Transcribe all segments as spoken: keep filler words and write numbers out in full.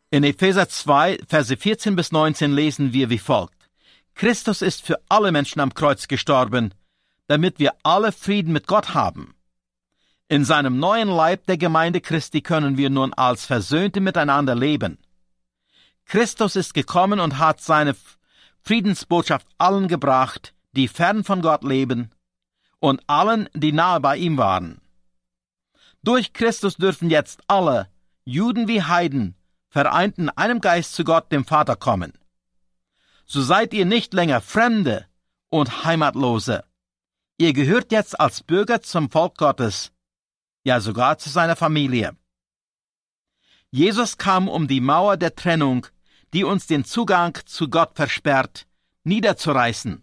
In Epheser zwei, Verse vierzehn bis neunzehn lesen wir wie folgt: Christus ist für alle Menschen am Kreuz gestorben, damit wir alle Frieden mit Gott haben. In seinem neuen Leib der Gemeinde Christi können wir nun als Versöhnte miteinander leben. Christus ist gekommen und hat seine Friedensbotschaft allen gebracht, die fern von Gott leben, und allen, die nahe bei ihm waren. Durch Christus dürfen jetzt alle, Juden wie Heiden, vereint in einem Geist zu Gott, dem Vater, kommen. So seid ihr nicht länger Fremde und Heimatlose. Ihr gehört jetzt als Bürger zum Volk Gottes, ja sogar zu seiner Familie. Jesus kam, um die Mauer der Trennung, die uns den Zugang zu Gott versperrt, niederzureißen.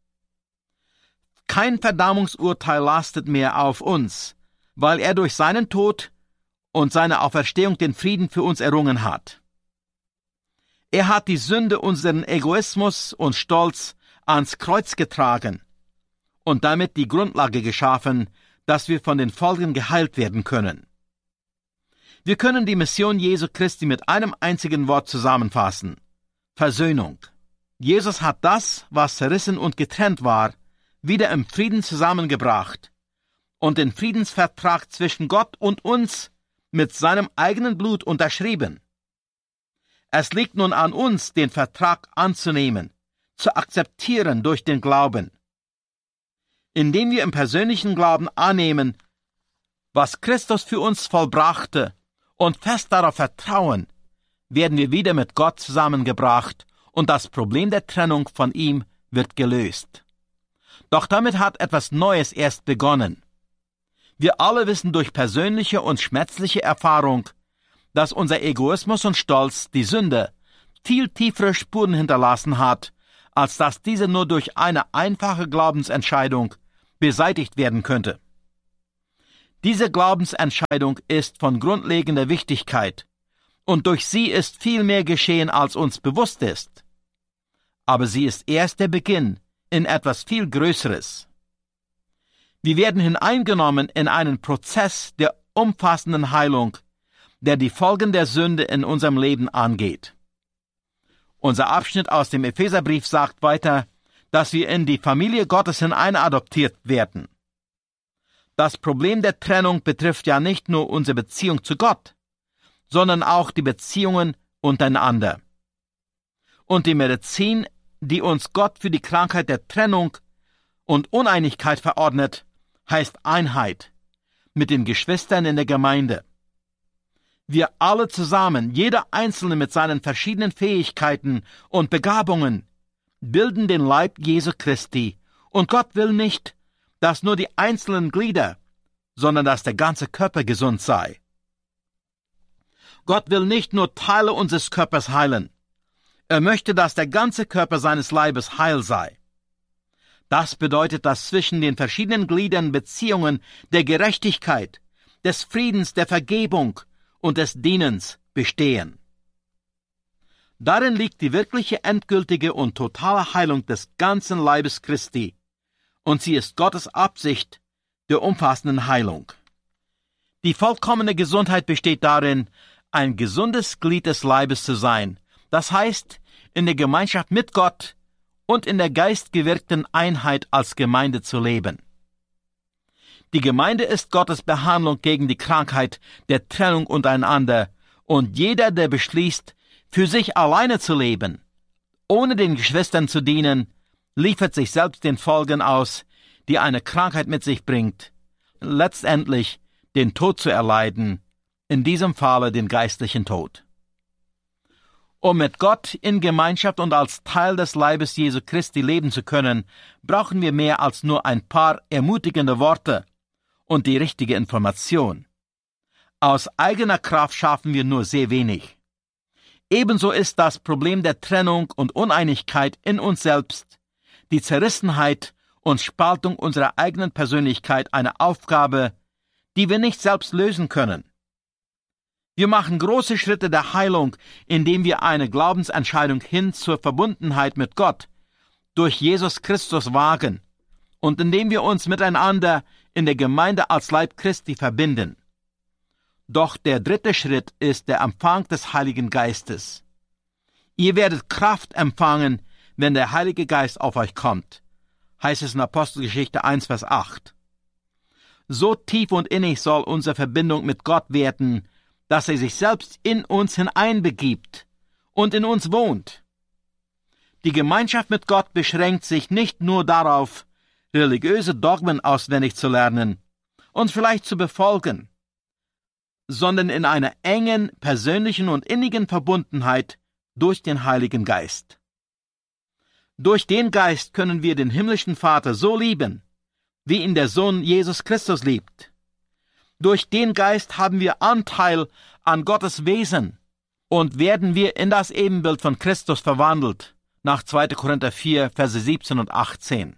Kein Verdammungsurteil lastet mehr auf uns, weil er durch seinen Tod und seine Auferstehung den Frieden für uns errungen hat. Er hat die Sünde, unseren Egoismus und Stolz ans Kreuz getragen und damit die Grundlage geschaffen, dass wir von den Folgen geheilt werden können. Wir können die Mission Jesu Christi mit einem einzigen Wort zusammenfassen: Versöhnung. Jesus hat das, was zerrissen und getrennt war, wieder im Frieden zusammengebracht und den Friedensvertrag zwischen Gott und uns mit seinem eigenen Blut unterschrieben. Es liegt nun an uns, den Vertrag anzunehmen, zu akzeptieren durch den Glauben. Indem wir im persönlichen Glauben annehmen, was Christus für uns vollbrachte, und fest darauf vertrauen, werden wir wieder mit Gott zusammengebracht und das Problem der Trennung von ihm wird gelöst. Doch damit hat etwas Neues erst begonnen. Wir alle wissen durch persönliche und schmerzliche Erfahrung, dass unser Egoismus und Stolz, die Sünde, viel tiefere Spuren hinterlassen hat, als dass diese nur durch eine einfache Glaubensentscheidung beseitigt werden könnte. Diese Glaubensentscheidung ist von grundlegender Wichtigkeit, und durch sie ist viel mehr geschehen, als uns bewusst ist. Aber sie ist erst der Beginn in etwas viel Größeres. Wir werden hineingenommen in einen Prozess der umfassenden Heilung, der die Folgen der Sünde in unserem Leben angeht. Unser Abschnitt aus dem Epheserbrief sagt weiter, dass wir in die Familie Gottes hineinadoptiert werden. Das Problem der Trennung betrifft ja nicht nur unsere Beziehung zu Gott, sondern auch die Beziehungen untereinander. Und die Medizin, die uns Gott für die Krankheit der Trennung und Uneinigkeit verordnet, heißt Einheit mit den Geschwistern in der Gemeinde. Wir alle zusammen, jeder Einzelne mit seinen verschiedenen Fähigkeiten und Begabungen, bilden den Leib Jesu Christi, und Gott will nicht, dass nur die einzelnen Glieder, sondern dass der ganze Körper gesund sei. Gott will nicht nur Teile unseres Körpers heilen. Er möchte, dass der ganze Körper seines Leibes heil sei. Das bedeutet, dass zwischen den verschiedenen Gliedern Beziehungen der Gerechtigkeit, des Friedens, der Vergebung und des Dienens bestehen. Darin liegt die wirkliche, endgültige und totale Heilung des ganzen Leibes Christi, und sie ist Gottes Absicht der umfassenden Heilung. Die vollkommene Gesundheit besteht darin, ein gesundes Glied des Leibes zu sein, das heißt, in der Gemeinschaft mit Gott und in der geistgewirkten Einheit als Gemeinde zu leben. Die Gemeinde ist Gottes Behandlung gegen die Krankheit der Trennung untereinander, und jeder, der beschließt, für sich alleine zu leben, ohne den Geschwistern zu dienen, liefert sich selbst den Folgen aus, die eine Krankheit mit sich bringt, letztendlich den Tod zu erleiden, in diesem Falle den geistlichen Tod. Um mit Gott in Gemeinschaft und als Teil des Leibes Jesu Christi leben zu können, brauchen wir mehr als nur ein paar ermutigende Worte und die richtige Information. Aus eigener Kraft schaffen wir nur sehr wenig. Ebenso ist das Problem der Trennung und Uneinigkeit in uns selbst, die Zerrissenheit und Spaltung unserer eigenen Persönlichkeit eine Aufgabe, die wir nicht selbst lösen können. Wir machen große Schritte der Heilung, indem wir eine Glaubensentscheidung hin zur Verbundenheit mit Gott durch Jesus Christus wagen und indem wir uns miteinander in der Gemeinde als Leib Christi verbinden. Doch der dritte Schritt ist der Empfang des Heiligen Geistes. Ihr werdet Kraft empfangen, wenn der Heilige Geist auf euch kommt, heißt es in Apostelgeschichte eins, Vers acht. So tief und innig soll unsere Verbindung mit Gott werden, dass er sich selbst in uns hineinbegibt und in uns wohnt. Die Gemeinschaft mit Gott beschränkt sich nicht nur darauf, religiöse Dogmen auswendig zu lernen und vielleicht zu befolgen, sondern in einer engen, persönlichen und innigen Verbundenheit durch den Heiligen Geist. Durch den Geist können wir den himmlischen Vater so lieben, wie ihn der Sohn Jesus Christus liebt. Durch den Geist haben wir Anteil an Gottes Wesen und werden wir in das Ebenbild von Christus verwandelt, nach zweiter Korinther vier, Verse siebzehn und achtzehn.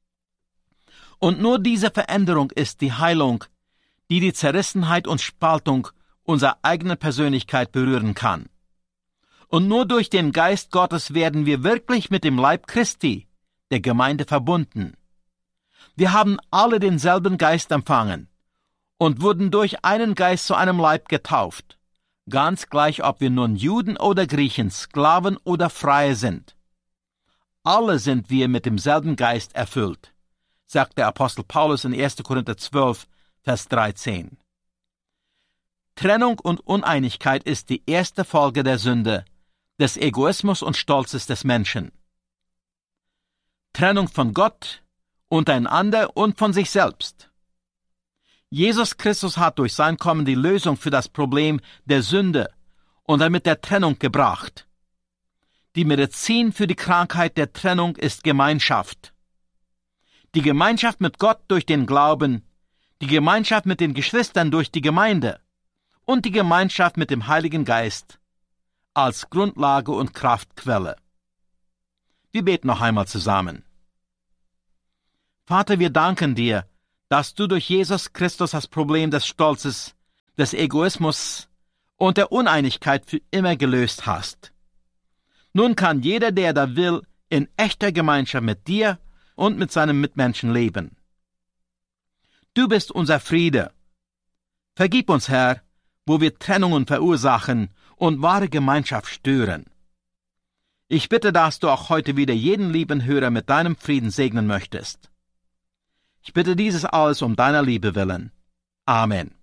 Und nur diese Veränderung ist die Heilung, die die Zerrissenheit und Spaltung unserer eigenen Persönlichkeit berühren kann. Und nur durch den Geist Gottes werden wir wirklich mit dem Leib Christi, der Gemeinde, verbunden. Wir haben alle denselben Geist empfangen und wurden durch einen Geist zu einem Leib getauft, ganz gleich, ob wir nun Juden oder Griechen, Sklaven oder Freie sind. Alle sind wir mit demselben Geist erfüllt, sagt der Apostel Paulus in erster Korinther zwölf, Vers dreizehn. Trennung und Uneinigkeit ist die erste Folge der Sünde, des Egoismus und Stolzes des Menschen. Trennung von Gott, untereinander und von sich selbst. Jesus Christus hat durch sein Kommen die Lösung für das Problem der Sünde und damit der Trennung gebracht. Die Medizin für die Krankheit der Trennung ist Gemeinschaft. Die Gemeinschaft mit Gott durch den Glauben, die Gemeinschaft mit den Geschwistern durch die Gemeinde und die Gemeinschaft mit dem Heiligen Geist als Grundlage und Kraftquelle. Wir beten noch einmal zusammen. Vater, wir danken dir, dass du durch Jesus Christus das Problem des Stolzes, des Egoismus und der Uneinigkeit für immer gelöst hast. Nun kann jeder, der da will, in echter Gemeinschaft mit dir und mit seinen Mitmenschen leben. Du bist unser Friede. Vergib uns, Herr, wo wir Trennungen verursachen und wahre Gemeinschaft stören. Ich bitte, dass du auch heute wieder jeden lieben Hörer mit deinem Frieden segnen möchtest. Ich bitte dieses alles um deiner Liebe willen. Amen.